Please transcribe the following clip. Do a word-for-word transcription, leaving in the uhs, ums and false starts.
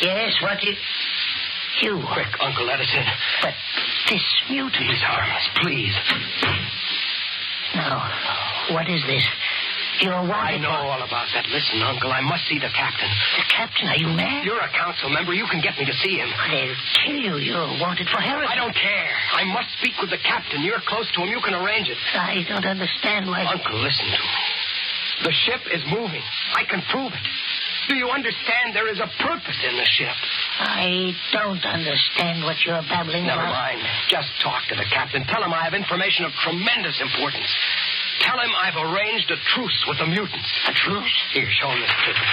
Yes, what is... You... Quick, Uncle, let us in. But this mutant... He's harmless, please. Now, what is this? You're wanted I know for... all about that. Listen, Uncle, I must see the captain. The captain? Are you mad? You're a council member. You can get me to see him. They'll kill you. You're wanted for heresy. I don't care. I must speak with the captain. You're close to him. You can arrange it. I don't understand why... Uncle, listen to me. The ship is moving. I can prove it. Do you understand there is a purpose in the ship? I don't understand what you're babbling Never about. mind. Just talk to the captain. Tell him I have information of tremendous importance. Tell him I've arranged a truce with the mutants. A truce? Here, show him this paper.